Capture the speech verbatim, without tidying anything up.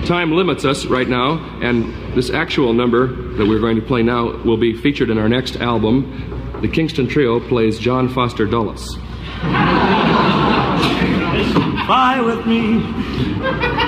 time limits us right now, and this actual number that we're going to play now will be featured in our next album. The Kingston Trio plays John Foster Dulles. Fly with me.